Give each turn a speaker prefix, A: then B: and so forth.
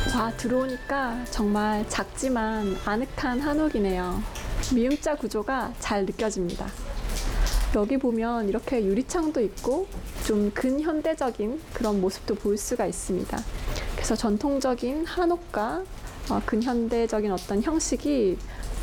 A: 와, 들어오니까 정말 작지만 아늑한 한옥이네요. 미음자 구조가 잘 느껴집니다. 여기 보면 이렇게 유리창도 있고 좀 근현대적인 그런 모습도 볼 수가 있습니다. 그래서 전통적인 한옥과 근현대적인 어떤 형식이